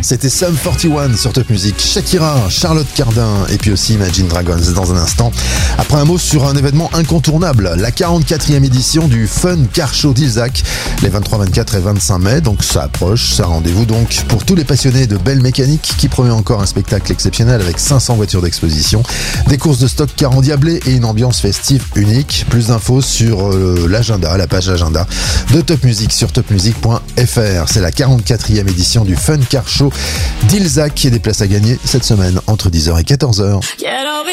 C'était Sum 41 sur Top Music. Shakira, Charlotte Cardin et puis aussi Imagine Dragons dans un instant. Après un mot sur un événement incontournable, la 44e édition du Fun Car Show d'Ilzac, les 23, 24 et 25 mai. Donc ça approche, ça rendez-vous donc pour tous les passionnés de belle mécanique qui promet encore un spectacle exceptionnel avec 500 voitures d'exposition, des courses de stock car endiablées et une ambiance festive unique. Plus d'infos sur l'agenda, la page agenda de Top Music sur topmusic.fr. C'est la 44e édition du Fun Car Show d'Ilzac et des places à gagner cette semaine entre 10h et 14h.